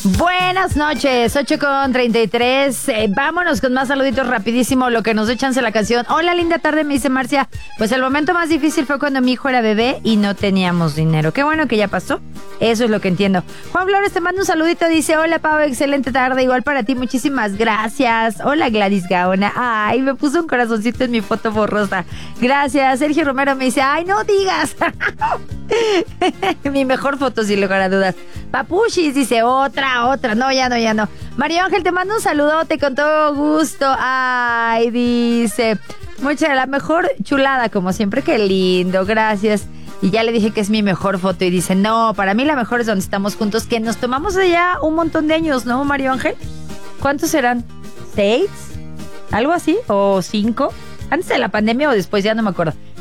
Buenas noches, 8:33. Vámonos con más saluditos rapidísimo, lo que nos dé chance la canción. Hola, linda tarde, me dice Marcia. Pues el momento más difícil fue cuando mi hijo era bebé y no teníamos dinero. Qué bueno que ya pasó. Eso es lo que entiendo. Juan Flores te manda un saludito, dice: hola, Pau, excelente tarde, igual para ti, muchísimas gracias. Hola, Gladys Gaona. Ay, me puso un corazoncito en mi foto borrosa. Gracias. Sergio Romero me dice: ay, no digas. Mi mejor foto, sin lugar a dudas. Papuchis dice: otra. No, ya no. María Ángel te manda un saludote con todo gusto. Ay, dice: la mejor chulada, como siempre. Qué lindo, gracias. Y ya le dije que es mi mejor foto y dice: no, para mí la mejor es donde estamos juntos, que nos tomamos ya un montón de años, ¿no, María Ángel? ¿Cuántos serán? ¿6? ¿Algo así? ¿O 5? ¿Antes de la pandemia o después? Ya no me acuerdo.